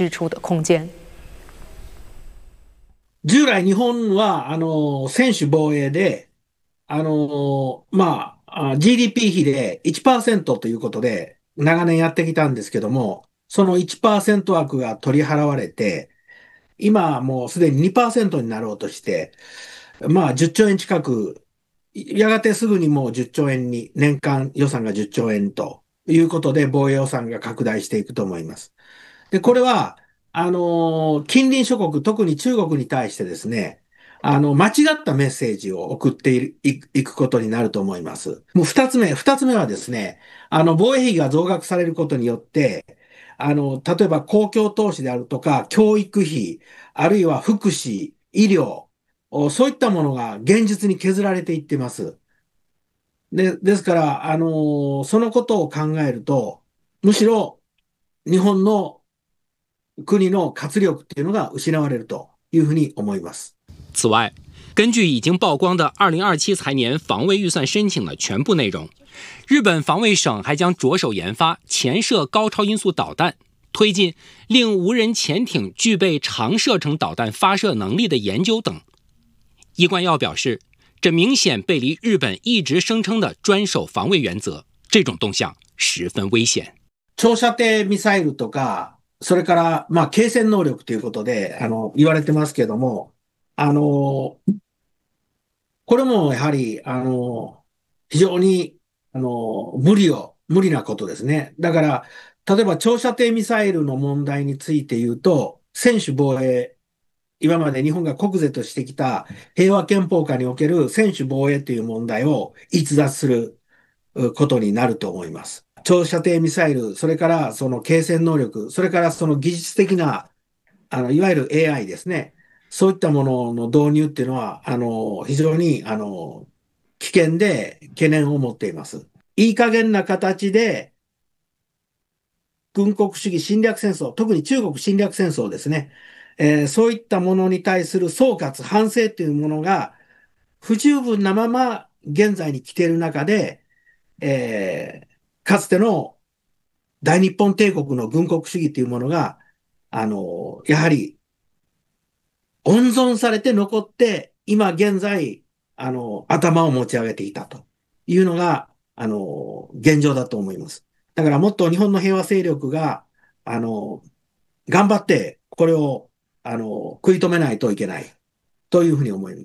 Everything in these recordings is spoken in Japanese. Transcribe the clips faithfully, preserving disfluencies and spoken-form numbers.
支出的空间。 従来日本は、あの、専守防衛で、あの、まあ、ジーディーピー 比で いちパーセント ということで、長年やってきたんですけども、その いちパーセント 枠が取り払われて、今はもうすでに にパーセント になろうとして、まあじゅっちょうえん近く、やがてすぐにもうじゅっちょうえんに、年間予算がじゅっちょうえんということで防衛予算が拡大していくと思います。で、これは、あの、近隣諸国、特に中国に対してですね、あの、間違ったメッセージを送っていいくことになると思います。もう二つ目、二つ目はですね、あの、防衛費が増額されることによって、あの、例えば公共投資であるとか、教育費、あるいは福祉、医療、そういったものが現実に削られていってます。で、ですから、あの、そのことを考えると、むしろ日本の国の活力っていうのが失われるというふうに思います。 此外，根据已经曝光的二零二七财年防卫预算申请的全部内容，日本防卫省还将着手研发潜射高超音速导弹，推进令无人潜艇具备长射程导弹发射能力的研究等。一贯要表示，这明显背离日本一直声称的专守防卫原则，这种动向十分危险。 長射程ミサイルとか、それから、まあ、継戦能力ということで、あの、言われてますけども、あの、これもやはり、あの、非常に、あの、無理を、無理なことですね。だから、例えば長射程ミサイルの問題について言うと、専守防衛、今まで日本が国是としてきた平和憲法下における専守防衛という問題を逸脱することになると思います。長射程ミサイル、それからその継戦能力、それからその技術的な、あの、いわゆる エーアイ ですね。そういったものの導入っていうのは、あの、非常に、あの、危険で懸念を持っています。いい加減な形で、軍国主義侵略戦争、特に中国侵略戦争ですね。えー、そういったものに対する総括、反省というものが不十分なまま現在に来ている中で、えー、かつての大日本帝国の軍国主義というものが、あの、やはり温存されて残って、今現在、あの、頭を持ち上げていたというのが、あの、現状だと思います。だからもっと日本の平和勢力が、あの、頑張って、これを、あの、食い止めないといけないというふうに思います。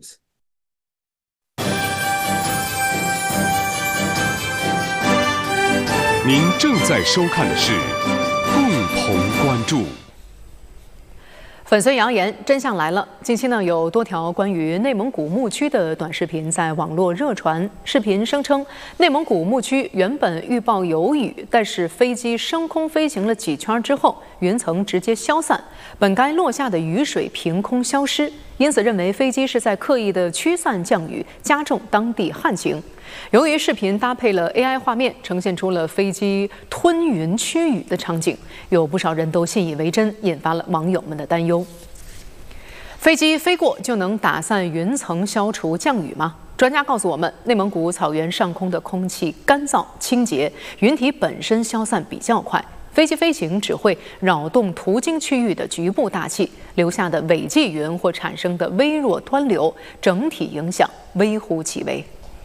您正在收看的是共同关注。 粉碎谣言，真相来了！近期呢，有多条关于内蒙古牧区的短视频在网络热传。视频声称，内蒙古牧区原本预报有雨，但是飞机升空飞行了几圈之后，云层直接消散，本该落下的雨水凭空消失，因此认为飞机是在刻意的驱散降雨，加重当地旱情。由于视频搭配了 A I 画面，呈现出了飞机吞云驱雨的场景，有不少人都信以为真，引发了网友们的担忧。飞机飞过就能打散云层、消除降雨吗？专家告诉我们，内蒙古草原上空的空气干燥清洁，云体本身消散比较快，飞机飞行只会扰动途经区域的局部大气，留下的尾际云或产生的微弱湍流，整体影响微乎其微。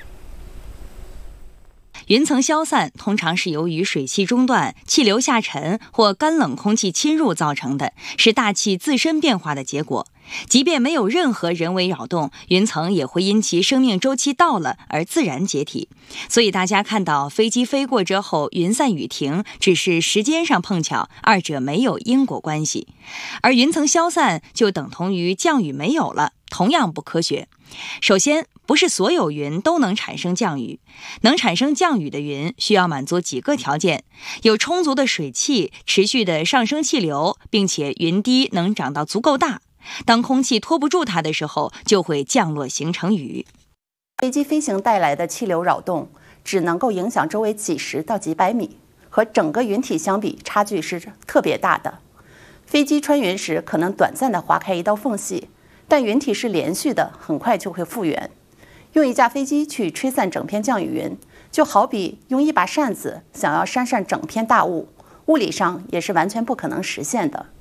云层消散通常是由于水汽中断、气流下沉或干冷空气侵入造成的，是大气自身变化的结果。即便没有任何人为扰动，云层也会因其生命周期到了而自然解体。所以大家看到飞机飞过之后云散雨停，只是时间上碰巧，二者没有因果关系。而云层消散就等同于降雨没有了，同样不科学。首先，不是所有云都能产生降雨，能产生降雨的云需要满足几个条件：有充足的水汽、持续的上升气流，并且云滴能长到足够大。当空气拖不住它的时候，就会降落形成雨。 飞机飞行带来的气流扰动只能够影响周围几十到几百米，和整个云体相比，差距是特别大的。飞机穿云时可能短暂地划开一道缝隙，但云体是连续的，很快就会复原。用一架飞机去吹散整片降雨云，就好比用一把扇子想要扇散整片大雾，物理上也是完全不可能实现的。